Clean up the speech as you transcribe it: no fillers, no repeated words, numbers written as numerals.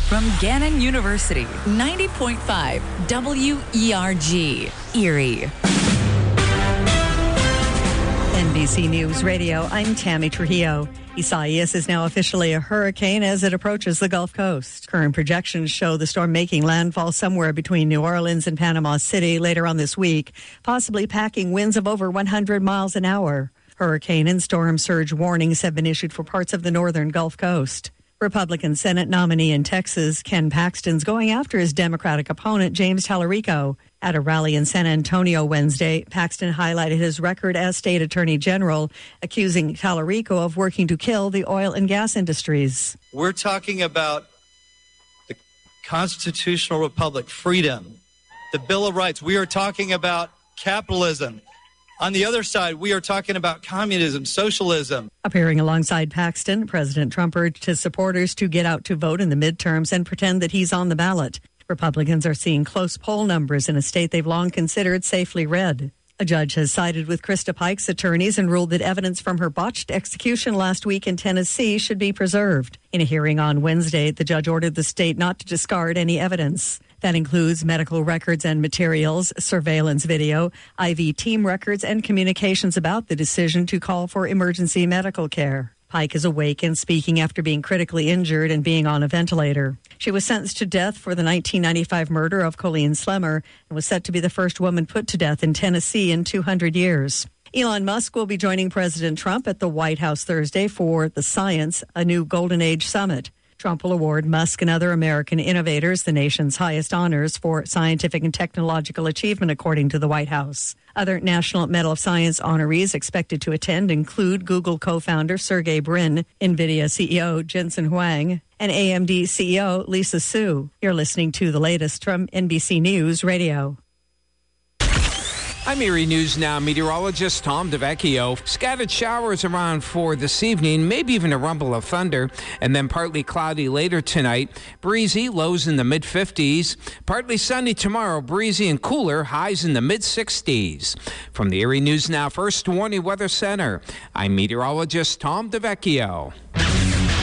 From Gannon University, 90.5 WERG, Erie. NBC News Radio, I'm Tammy Trujillo. Isaias is now officially a hurricane as it approaches the Gulf Coast. Current projections show the storm making landfall somewhere between New Orleans and Panama City later on this week, possibly packing winds of over 100 miles an hour. Hurricane and storm surge warnings have been issued for parts of the northern Gulf Coast. Republican Senate nominee in Texas, Ken Paxton's going after his Democratic opponent, James Tallarico. At a rally in San Antonio Wednesday, Paxton highlighted his record as state attorney general, accusing Tallarico of working to kill the oil and gas industries. We're talking about the constitutional republic, freedom, the Bill of Rights. We are talking about capitalism. On the other side, we are talking about communism, socialism. Appearing alongside Paxton, President Trump urged his supporters to get out to vote in the midterms and pretend that he's on the ballot. Republicans are seeing close poll numbers in a state they've long considered safely red. A judge has sided with Krista Pike's attorneys and ruled that evidence from her botched execution last week in Tennessee should be preserved. In a hearing on Wednesday, the judge ordered the state not to discard any evidence. That includes medical records and materials, surveillance video, IV team records, and communications about the decision to call for emergency medical care. Pike is awake and speaking after being critically injured and being on a ventilator. She was sentenced to death for the 1995 murder of Colleen Slemmer and was set to be the first woman put to death in Tennessee in 200 years. Elon Musk will be joining President Trump at the White House Thursday for the Science, a New Golden Age Summit. Trump will award Musk and other American innovators the nation's highest honors for scientific and technological achievement, according to the White House. Other National Medal of Science honorees expected to attend include Google co-founder Sergey Brin, NVIDIA CEO Jensen Huang, and AMD CEO Lisa Su. You're listening to the latest from NBC News Radio. I'm Erie News Now meteorologist Tom DeVecchio. Scattered showers around for this evening, maybe even a rumble of thunder, and then partly cloudy later tonight. Breezy, lows in the mid-50s. Partly sunny tomorrow, breezy and cooler, highs in the mid-60s. From the Erie News Now First Warning Weather Center, I'm meteorologist Tom DeVecchio.